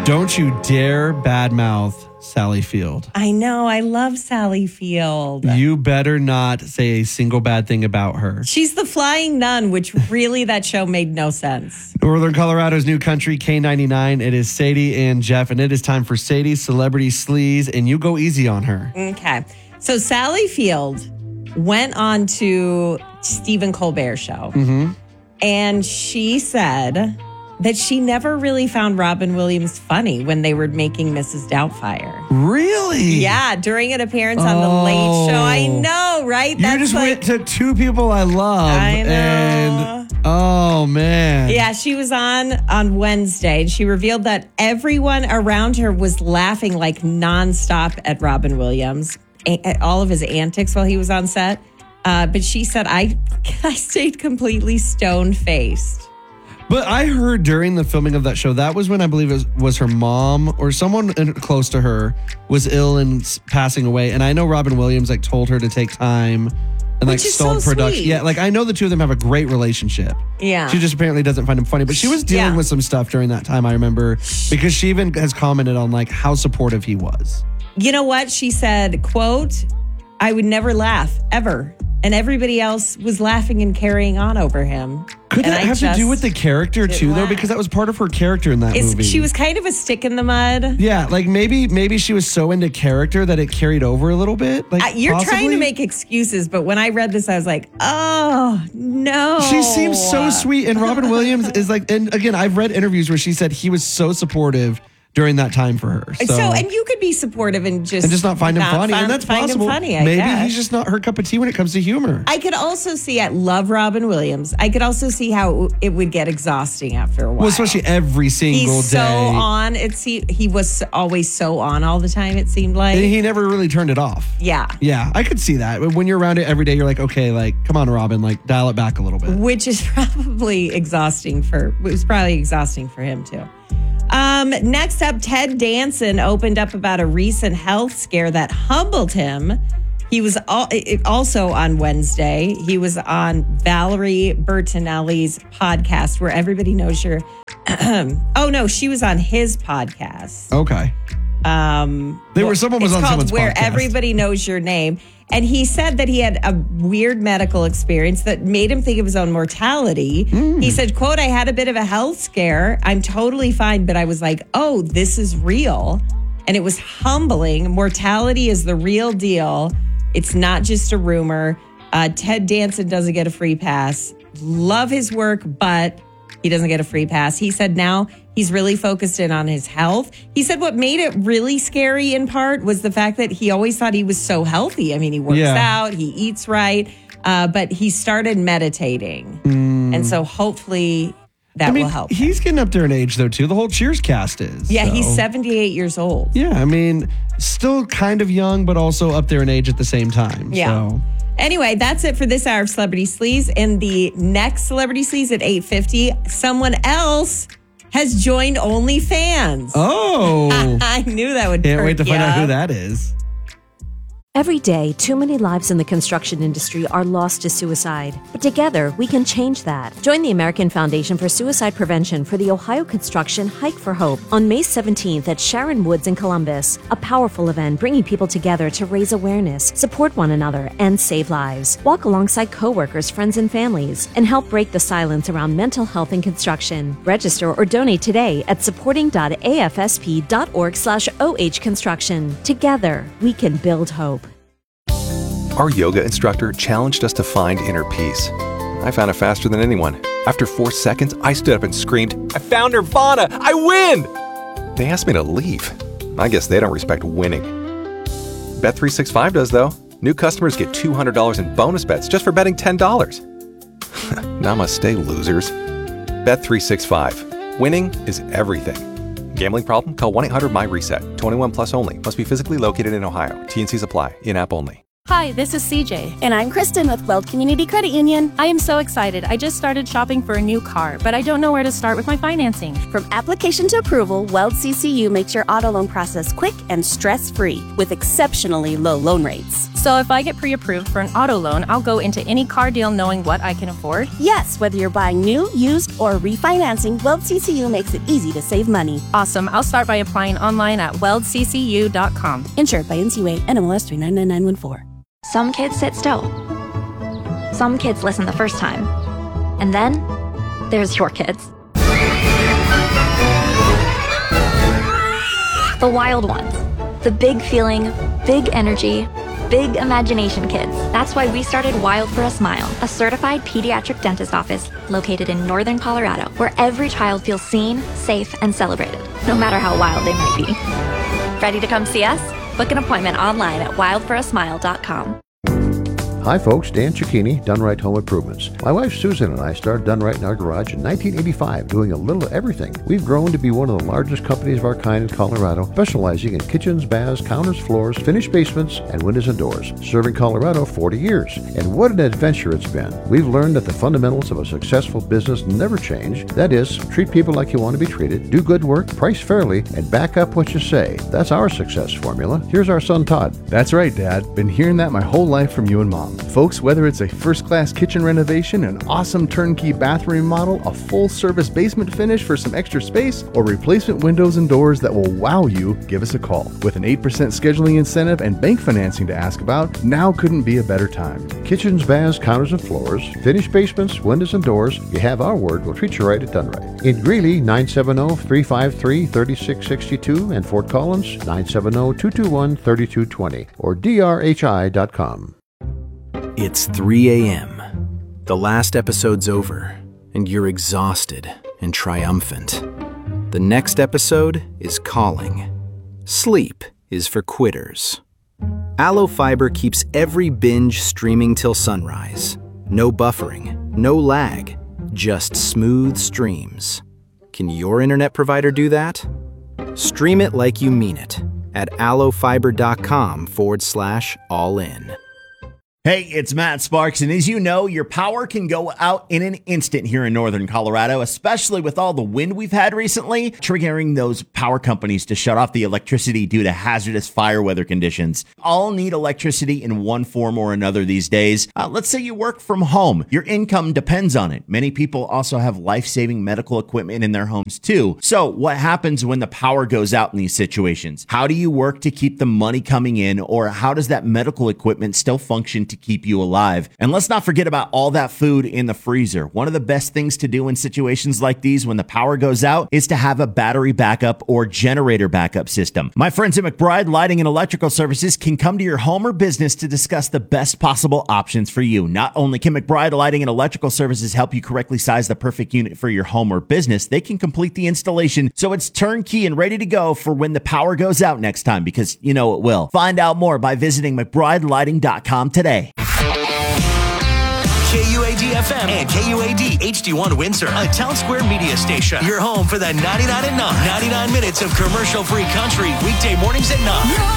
Don't you dare badmouth Sally Field. I know. I love Sally Field. You better not say a single bad thing about her. She's the Flying Nun, which really that show made no sense. Northern Colorado's new country, K99. It is Sadie and Jeff, and it is time for Sadie's Celebrity Sleaze, and you go easy on her. Okay. So Sally Field went on to Stephen Colbert's show, and she said that she never really found Robin Williams funny when they were making Mrs. Doubtfire. Really? Yeah, during an appearance on The Late Show. I know, right? You just went to two people I love. I know. And, oh, man. Yeah, she was on Wednesday, and she revealed that everyone around her was laughing like nonstop at Robin Williams, at all of his antics while he was on set. But she said, I stayed completely stone-faced. But I heard during the filming of that show, that was when I believe it was her mom or someone close to her was ill and passing away. And I know Robin Williams told her to take time and stalled production. Sweet. Yeah, I know the two of them have a great relationship. Yeah. She just apparently doesn't find him funny. But she was dealing with some stuff during that time, I remember, because she even has commented on how supportive he was. You know what? She said, quote, I would never laugh, ever. And everybody else was laughing and carrying on over him. Could that have to do with the character too, though? Because that was part of her character in that movie. She was kind of a stick in the mud. Yeah, maybe she was so into character that it carried over a little bit. You're possibly? trying to make excuses, but when I read this, I was like, oh, no. She seems so sweet. And Robin Williams is and again, I've read interviews where she said he was so supportive during that time for her. So and you could be supportive and just not find him funny. And that's possible. Him funny, maybe guess. he's just not her cup of tea when it comes to humor. I could also see, I love Robin Williams. I could also see how it would get exhausting after a while. Well, especially every single day. He's so on. He was always so on all the time, it seemed like. And he never really turned it off. Yeah. Yeah, I could see that. When you're around it every day, you're like, okay, come on, Robin, dial it back a little bit. Which is probably exhausting for him too. Next up, Ted Danson opened up about a recent health scare that humbled him. He was also on Wednesday. He was on Valerie Bertinelli's podcast, where everybody knows your. Oh no, she was on his podcast. Okay. Someone was on someone's Where podcast. Everybody Knows Your Name. And he said that he had a weird medical experience that made him think of his own mortality. He said, quote, I had a bit of a health scare. I'm totally fine. But I was like, oh, this is real. And it was humbling. Mortality is the real deal. It's not just a rumor. Ted Danson doesn't get a free pass. Love his work, but he doesn't get a free pass. He said now he's really focused in on his health. He said what made it really scary in part was the fact that he always thought he was so healthy. I mean, he works out, he eats right, but he started meditating. And so hopefully that will help. He's getting up there in age, though, too. The whole Cheers cast is. Yeah, he's 78 years old. Yeah, still kind of young, but also up there in age at the same time. Yeah. So. Anyway, that's it for this hour of Celebrity Sleaze. In the next Celebrity Sleaze at 8:50, someone else has joined OnlyFans. Oh. I knew that would Can't wait to find out who that is. Every day, too many lives in the construction industry are lost to suicide. But together, we can change that. Join the American Foundation for Suicide Prevention for the Ohio Construction Hike for Hope on May 17th at Sharon Woods in Columbus. A powerful event bringing people together to raise awareness, support one another, and save lives. Walk alongside coworkers, friends, and families, and help break the silence around mental health in construction. Register or donate today at supporting.afsp.org/ohconstruction. Together, we can build hope. Our yoga instructor challenged us to find inner peace. I found it faster than anyone. After 4 seconds, I stood up and screamed, I found Nirvana! I win! They asked me to leave. I guess they don't respect winning. Bet365 does, though. New customers get $200 in bonus bets just for betting $10. Namaste, losers. Bet365. Winning is everything. Gambling problem? Call 1-800-MY-RESET. 21 plus only. Must be physically located in Ohio. T&Cs apply. In-app only. Hi, this is CJ. And I'm Kristen with Weld Community Credit Union. I am so excited. I just started shopping for a new car, but I don't know where to start with my financing. From application to approval, Weld CCU makes your auto loan process quick and stress-free with exceptionally low loan rates. So if I get pre-approved for an auto loan, I'll go into any car deal knowing what I can afford? Yes, whether you're buying new, used, or refinancing, Weld CCU makes it easy to save money. Awesome. I'll start by applying online at weldccu.com. Insured by NCUA, NMLS 399914. Some kids sit still. Some kids listen the first time. And then there's your kids. The wild ones. The big feeling, big energy, big imagination kids. That's why we started Wild for a Smile, a certified pediatric dentist office located in northern Colorado, where every child feels seen, safe, and celebrated, no matter how wild they might be. Ready to come see us? Book an appointment online at wildforasmile.com. Hi folks, Dan Cicchini, Done Right Home Improvements. My wife Susan and I started Done Right in our garage in 1985, doing a little of everything. We've grown to be one of the largest companies of our kind in Colorado, specializing in kitchens, baths, counters, floors, finished basements, and windows and doors. Serving Colorado 40 years. And what an adventure it's been. We've learned that the fundamentals of a successful business never change. That is, treat people like you want to be treated, do good work, price fairly, and back up what you say. That's our success formula. Here's our son Todd. That's right, Dad. Been hearing that my whole life from you and Mom. Folks, whether it's a first-class kitchen renovation, an awesome turnkey bathroom remodel, a full-service basement finish for some extra space, or replacement windows and doors that will wow you, give us a call. With an 8% scheduling incentive and bank financing to ask about, now couldn't be a better time. Kitchens, baths, counters, and floors, finished basements, windows, and doors. You have our word. We'll treat you right at Done Right. In Greeley, 970-353-3662, and Fort Collins, 970-221-3220, or drhi.com. It's 3 a.m. The last episode's over, and you're exhausted and triumphant. The next episode is calling. Sleep is for quitters. Aloe Fiber keeps every binge streaming till sunrise. No buffering, no lag, just smooth streams. Can your internet provider do that? Stream it like you mean it at aloefiber.com/all-in. Hey, it's Matt Sparks, and as you know, your power can go out in an instant here in northern Colorado, especially with all the wind we've had recently, triggering those power companies to shut off the electricity due to hazardous fire weather conditions. All need electricity in one form or another these days. Let's say you work from home. Your income depends on it. Many people also have life-saving medical equipment in their homes too. So what happens when the power goes out in these situations? How do you work to keep the money coming in, or how does that medical equipment still function to keep you alive? And let's not forget about all that food in the freezer. One of the best things to do in situations like these when the power goes out is to have a battery backup or generator backup system. My friends at McBride Lighting and Electrical Services can come to your home or business to discuss the best possible options for you. Not only can McBride Lighting and Electrical Services help you correctly size the perfect unit for your home or business, they can complete the installation so it's turnkey and ready to go for when the power goes out next time, because you know it will. Find out more by visiting McBrideLighting.com today. KUAD-FM and KUAD HD1 Windsor, a Town Square media station. Your home for the 99 and 9. 99 minutes of commercial-free country, weekday mornings at 9.